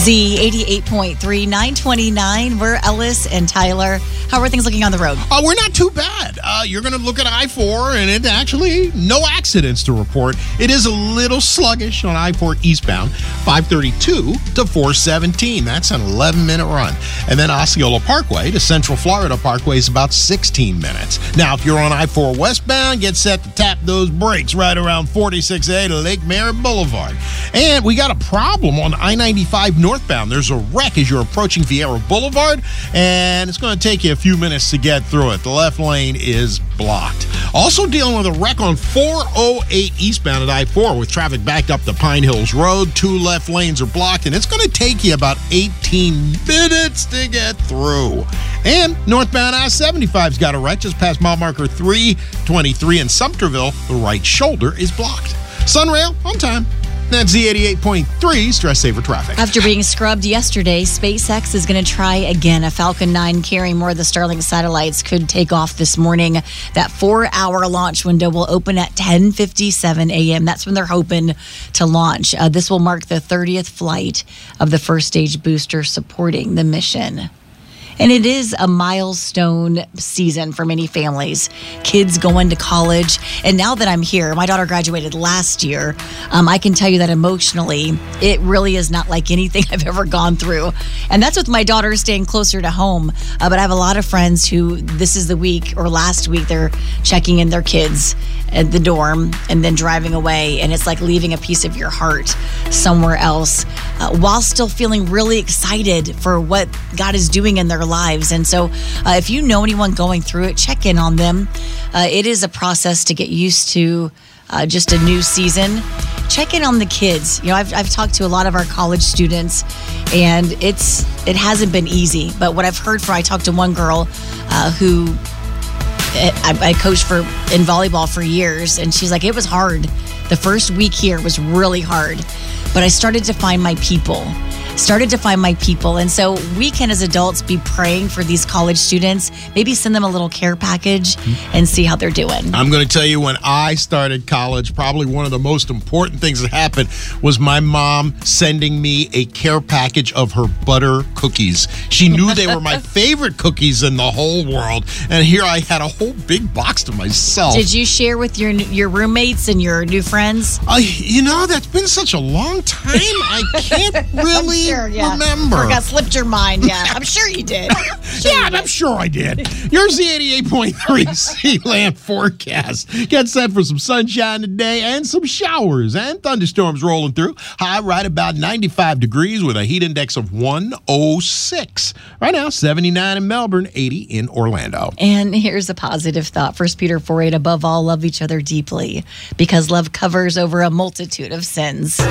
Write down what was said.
Z88.3, 929. We're Ellis and Tyler. How are things looking on the road? We're not too bad. You're going to look at I-4, and it actually, no accidents to report. It is a little sluggish on I-4 eastbound, 532 to 417. That's an 11-minute run. And then Osceola Parkway to Central Florida Parkway is about 16 minutes. Now, if you're on I-4 westbound, get set to tap those brakes right around 46A to Lake Merritt Boulevard. And we got a problem on I-95 northbound. There's a wreck as you're approaching Vieira Boulevard, and it's going to take you a few minutes to get through it. The left lane is blocked. Also dealing with a wreck on 408 eastbound at I-4 with traffic backed up to Pine Hills Road. 2 left lanes are blocked, and it's going to take you about 18 minutes to get through. And northbound I-75's got a wreck just past mile marker 323 in Sumterville. The right shoulder is blocked. Sunrail on time. That's Z88.3 Stress Saver Traffic. After being scrubbed yesterday, SpaceX is going to try again. A Falcon 9 carrying more of the Starlink satellites could take off this morning. That 4-hour launch window will open at 10:57 a.m. That's when they're hoping to launch. This will mark the 30th flight of the first stage booster supporting the mission. And it is a milestone season for many families. Kids going to college. And now that I'm here, my daughter graduated last year. I can tell you that emotionally, it really is not like anything I've ever gone through. And that's with my daughter staying closer to home. But I have a lot of friends who this is the week or last week, they're checking in their kids at the dorm and then driving away. And it's like leaving a piece of your heart somewhere else while still feeling really excited for what God is doing in their lives. And so if you know anyone going through it, check in on them. It is a process to get used to just a new season. Check in on the kids. You know, I've talked to a lot of our college students, and it hasn't been easy. But what I've heard I talked to one girl who I coached in volleyball for years, and she's like, it was hard. The first week here was really hard, but I started to find my people. And so we can, as adults, be praying for these college students, maybe send them a little care package and see how they're doing. I'm going to tell you, when I started college, probably one of the most important things that happened was my mom sending me a care package of her butter cookies. She knew they were my favorite cookies in the whole world, and here I had a whole big box to myself. Did you share with your roommates and your new friends? That's been such a long time. I can't really remember. Slipped your mind, yeah. I'm sure you did. I'm sure I did. Your Z88.3 Sealand forecast. Get set for some sunshine today and some showers and thunderstorms rolling through. High right about 95 degrees with a heat index of 106. Right now, 79 in Melbourne, 80 in Orlando. And here's a positive thought. 1 Peter 4:8, above all, love each other deeply, because love covers over a multitude of sins.